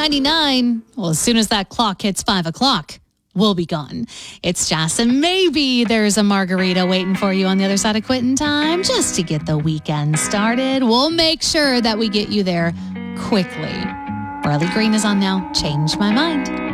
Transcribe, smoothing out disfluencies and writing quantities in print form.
$4.99. Well, as soon as that clock hits 5 o'clock, we'll be gone. It's Jas, and maybe there's a margarita waiting for you on the other side of quitting time just to get the weekend started. We'll make sure that we get you there quickly. Riley Green is on now. Change My Mind.